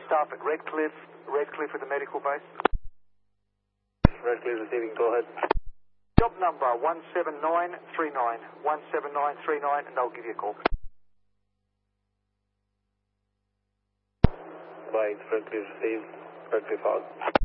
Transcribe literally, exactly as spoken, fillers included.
staff at Redcliffe, Redcliffe with the medical base. Redcliffe receiving, go ahead. Job number one seven nine three nine, one seven nine three nine, and they'll give you a call. Bye, Redcliffe received, Redcliffe out.